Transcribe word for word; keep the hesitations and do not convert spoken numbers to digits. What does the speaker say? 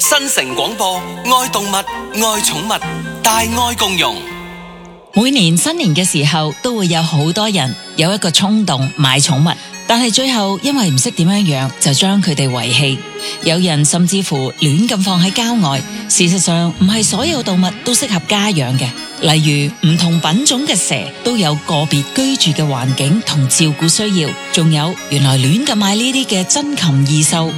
新城廣播，愛動物，愛寵物，大愛共融。 每年新年嘅時候，都會有好多人有一個衝動買寵物，但係最後因為唔識點樣養，就將佢哋遺棄。有人甚至乎亂咁放喺郊外。事實上，唔係所有動物都適合家養嘅。例如唔同品種嘅蛇都有個別居住嘅環境同照顧需要。仲有，原來亂咁買呢啲嘅珍禽異獸